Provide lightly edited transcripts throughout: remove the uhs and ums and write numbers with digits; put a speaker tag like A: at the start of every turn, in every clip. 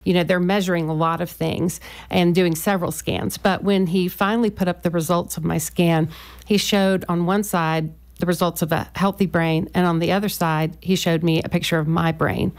A: They're measuring a lot of things and doing several scans. But when he finally put up the results of my scan, he showed on one side the results of a healthy brain, and on the other side, he showed me a picture of my brain.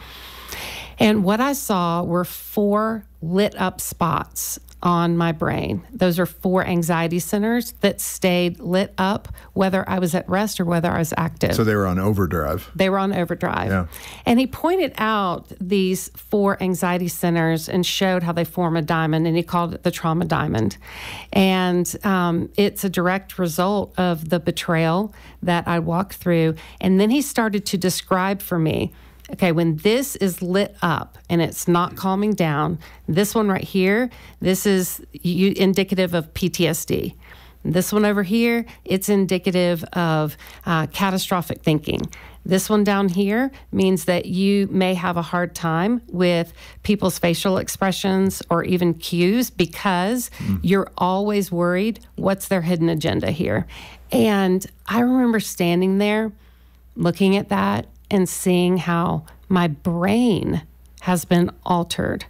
A: And what I saw were 4 lit up spots on my brain. Those are 4 anxiety centers that stayed lit up, whether I was at rest or whether I was active.
B: So they were on overdrive.
A: They were on overdrive.
B: Yeah.
A: And he pointed out these 4 anxiety centers and showed how they form a diamond, and he called it the trauma diamond. And it's a direct result of the betrayal that I walked through. And then he started to describe for me, okay, when this is lit up and it's not calming down, this one right here, this is indicative of PTSD. This one over here, it's indicative of catastrophic thinking. This one down here means that you may have a hard time with people's facial expressions or even cues because you're always worried, what's their hidden agenda here? And I remember standing there looking at that and seeing how my brain has been altered.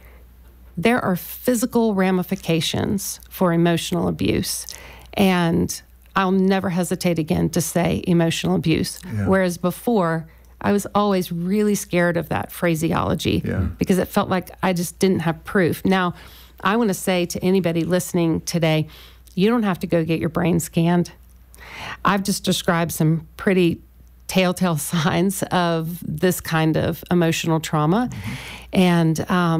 A: There are physical ramifications for emotional abuse, and I'll never hesitate again to say emotional abuse. Yeah. Whereas before, I was always really scared of that phraseology because it felt like I just didn't have proof. Now, I want to say to anybody listening today, you don't have to go get your brain scanned. I've just described some pretty telltale signs of this kind of emotional trauma. And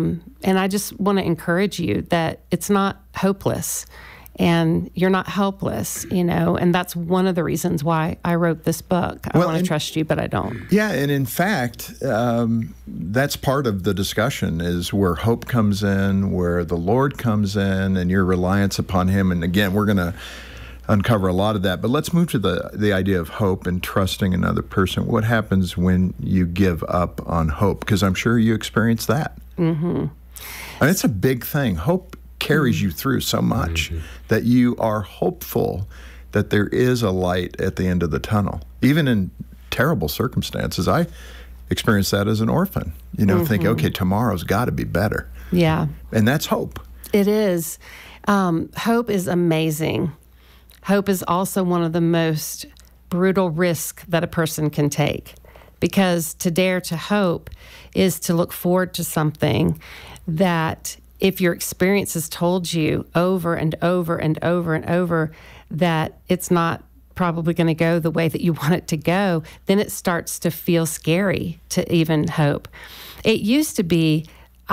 A: I just want to encourage you that it's not hopeless and you're not helpless, and that's one of the reasons why I wrote this book. I want to trust you, but I don't.
B: Yeah, and in fact, that's part of the discussion is where hope comes in, where the Lord comes in, and your reliance upon Him. And again, we're going to uncover a lot of that. But let's move to the idea of hope and trusting another person. What happens when you give up on hope? Because I'm sure you experienced that. And it's a big thing. Hope carries you through so much that you are hopeful that there is a light at the end of the tunnel. Even in terrible circumstances, I experienced that as an orphan. Thinking, okay, tomorrow's got to be better.
A: Yeah.
B: And that's hope.
A: It is. Hope is amazing. Hope is also one of the most brutal risks that a person can take, because to dare to hope is to look forward to something that if your experience has told you over and over and over and over that it's not probably going to go the way that you want it to go, then it starts to feel scary to even hope. It used to be,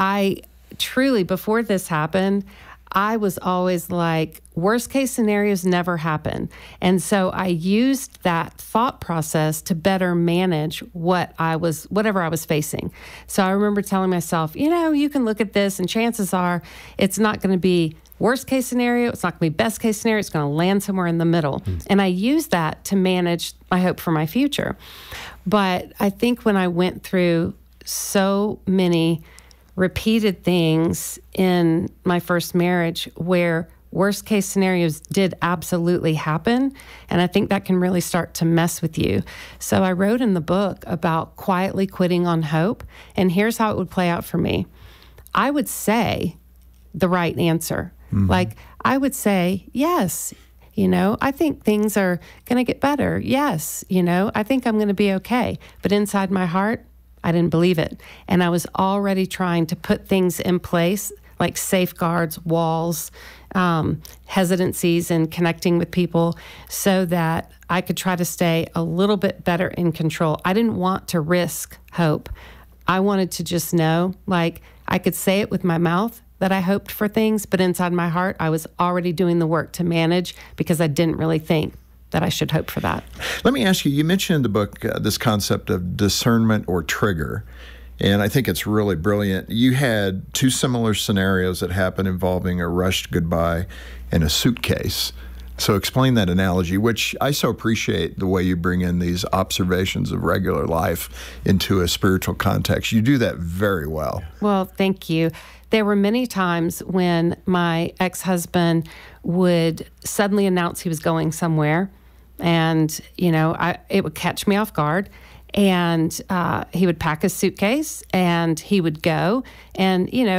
A: before this happened, I was always like, worst case scenarios never happen. And so I used that thought process to better manage whatever I was facing. So I remember telling myself, you can look at this and chances are it's not going to be worst case scenario. It's not going to be best case scenario. It's going to land somewhere in the middle. And I used that to manage my hope for my future. But I think when I went through so many repeated things in my first marriage where worst case scenarios did absolutely happen, and I think that can really start to mess with you. So I wrote in the book about quietly quitting on hope, and here's how it would play out for me. I would say the right answer. Like, I would say, yes, I think things are going to get better. Yes, I think I'm going to be okay. But inside my heart, I didn't believe it. And I was already trying to put things in place like safeguards, walls, hesitancies in connecting with people so that I could try to stay a little bit better in control. I didn't want to risk hope. I wanted to just know, like, I could say it with my mouth that I hoped for things, but inside my heart, I was already doing the work to manage because I didn't really think that I should hope for that.
B: Let me ask you, you mentioned in the book this concept of discernment or trigger, and I think it's really brilliant. You had 2 similar scenarios that happened involving a rushed goodbye and a suitcase. So explain that analogy, which I so appreciate the way you bring in these observations of regular life into a spiritual context. You do that very well.
A: Well, thank you. There were many times when my ex-husband would suddenly announce he was going somewhere, and, it would catch me off guard. And he would pack his suitcase and he would go. And,